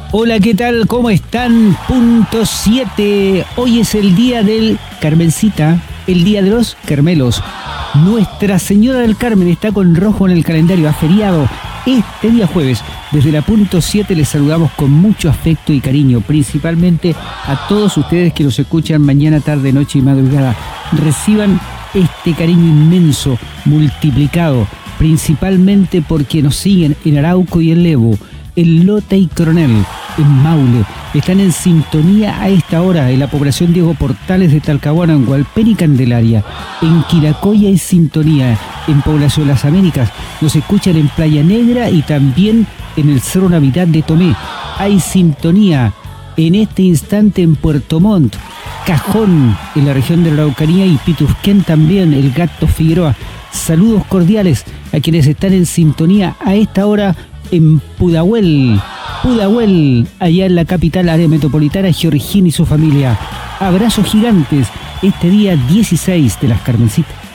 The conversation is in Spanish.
Hola, ¿qué tal? ¿Cómo están? Punto 7. Hoy es el día del Carmencita, el día de los Carmelos. Nuestra Señora del Carmen está con rojo en el calendario, ha feriado este día jueves. Desde la punto 7 les saludamos con mucho afecto y cariño, principalmente a todos ustedes que nos escuchan mañana, tarde, noche y madrugada. Reciban este cariño inmenso, multiplicado, principalmente porque nos siguen en Arauco y en Lebu, en Lota y Coronel, en Maule. Están en sintonía a esta hora en la población Diego Portales de Talcahuano, en Hualpén y Candelaria. En Quiracoya hay sintonía, en Población Las Américas. Nos escuchan en Playa Negra y también en el Cerro Navidad de Tomé. Hay sintonía en este instante en Puerto Montt, Cajón, en la región de la Araucanía, y Pitusquén también, el Gato Figueroa. Saludos cordiales a quienes están en sintonía a esta hora en Pudahuel, allá en la capital área metropolitana, Georgín y su familia. Abrazos gigantes este día 16 de las Carmencitas.